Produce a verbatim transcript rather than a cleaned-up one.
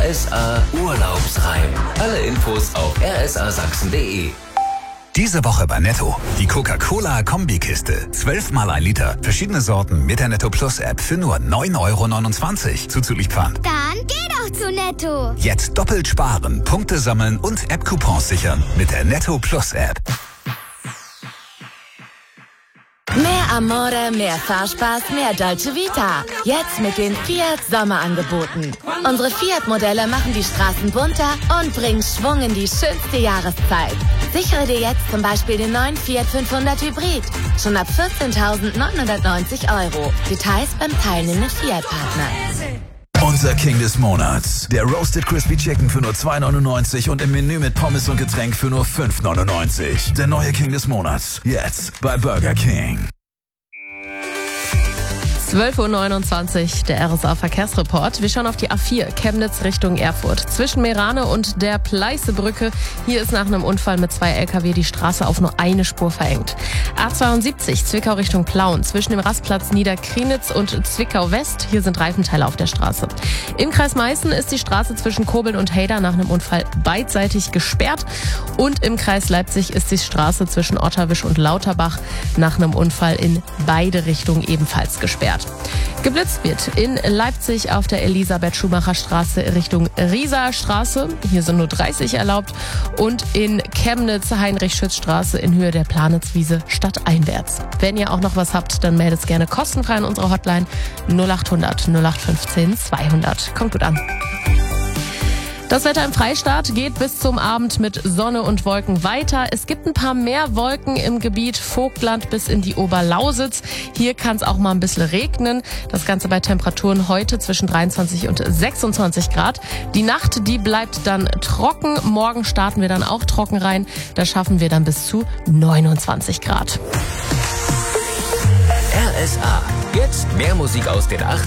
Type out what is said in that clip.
S A Urlaubsreim. Alle Infos auf r s a sachsen punkt d e. Diese Woche bei Netto. Die Coca-Cola-Kombikiste. zwölf mal ein Liter. Verschiedene Sorten mit der Netto Plus App für nur neun Euro neunundzwanzig. Zuzüglich Pfand. Dann geh doch zu Netto. Jetzt doppelt sparen, Punkte sammeln und App-Coupons sichern mit der Netto Plus App. Mehr Amore, mehr Fahrspaß, mehr Dolce Vita. Jetzt mit den Fiat Sommerangeboten. Unsere Fiat-Modelle machen die Straßen bunter und bringen Schwung in die schönste Jahreszeit. Sichere dir jetzt zum Beispiel den neuen Fiat fünfhundert Hybrid. Schon ab vierzehntausendneunhundertneunzig Euro. Details beim teilnehmenden Fiat-Partner. Unser King des Monats. Der Roasted Crispy Chicken für nur zwei neunundneunzig und im Menü mit Pommes und Getränk für nur fünf neunundneunzig. Der neue King des Monats. Jetzt bei Burger King. zwölf Uhr neunundzwanzig, der R S A-Verkehrsreport. Wir schauen auf die A vier, Chemnitz Richtung Erfurt. Zwischen Meerane und der Pleißebrücke. Hier ist nach einem Unfall mit zwei L K W die Straße auf nur eine Spur verengt. A zweiundsiebzig, Zwickau Richtung Plauen. Zwischen dem Rastplatz Niederkrienitz und Zwickau West. Hier sind Reifenteile auf der Straße. Im Kreis Meißen ist die Straße zwischen Kobeln und Hayda nach einem Unfall beidseitig gesperrt. Und im Kreis Leipzig ist die Straße zwischen Otterwisch und Lauterbach nach einem Unfall in beide Richtungen ebenfalls gesperrt. Geblitzt wird in Leipzig auf der Elisabeth-Schumacher-Straße Richtung Rieser-Straße. Hier sind nur dreißig erlaubt. Und in Chemnitz Heinrich-Schütz-Straße in Höhe der Planitzwiese stadteinwärts. Wenn ihr auch noch was habt, dann meldet es gerne kostenfrei an unsere Hotline null acht hundert null acht fünfzehn zweihundert. Kommt gut an. Das Wetter im Freistaat geht bis zum Abend mit Sonne und Wolken weiter. Es gibt ein paar mehr Wolken im Gebiet Vogtland bis in die Oberlausitz. Hier kann es auch mal ein bisschen regnen. Das Ganze bei Temperaturen heute zwischen dreiundzwanzig und sechsundzwanzig Grad. Die Nacht, die bleibt dann trocken. Morgen starten wir dann auch trocken rein. Da schaffen wir dann bis zu neunundzwanzig Grad. R S A. Jetzt mehr Musik aus den achtzigern.